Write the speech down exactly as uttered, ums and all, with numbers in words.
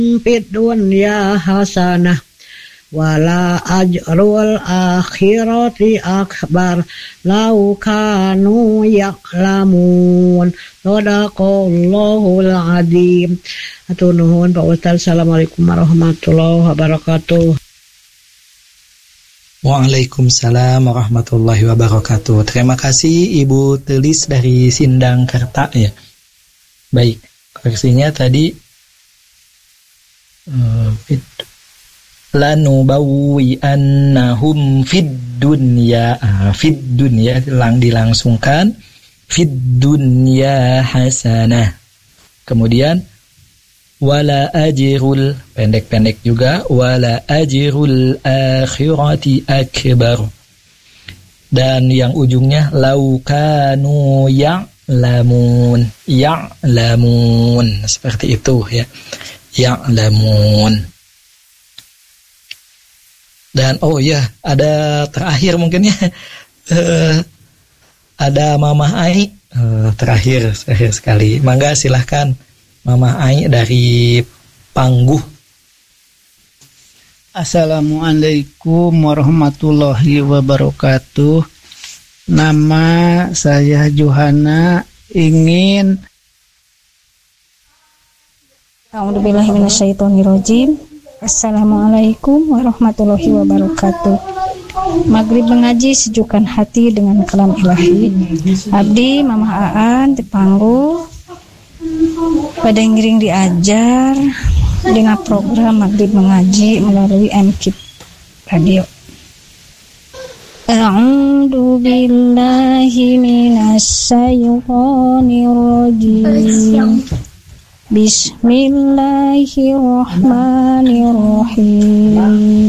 fid dunya hasanah wala ajrul akhirati akbar law kanu ya'lamun. Shadaqallahul azim. Atur nuhun Pak Ustaz. Assalamualaikum warahmatullahi wabarakatuh. Waalaikumsalam warahmatullahi wabarakatuh. Terima kasih Ibu Telis dari Sindang Kerta ya. Baik, koreksinya tadi uh, fit lanu bawi annahum fid dunya uh, fid dunya lang dilangsungkan fid dunya hasanah. Kemudian wala ajrul pendek-pendek juga wala ajrul akhirati akbar. Dan yang ujungnya laukanu ya'lamun ya'lamun seperti itu ya. Ya'lamun. Dan oh ya, ada terakhir mungkin ya. uh, ada Mama Ai uh, terakhir terakhir sekali. Mangga silahkan Mama Ai dari Pangguh. Assalamualaikum warahmatullahi wabarakatuh. Nama saya Johana, ingin A'udzubillahi minasyaitonirrajim. Assalamualaikum warahmatullahi wabarakatuh. Maghrib mengaji sejukkan hati dengan kalam ilahi. Abdi Mama Aan di Pangguh pada ngiring diajar dengan program Maghrib mengaji melalui M K I P Radio. A'udzu billahi minasyaitonir rajim. Bismillahirrahmanirrahim.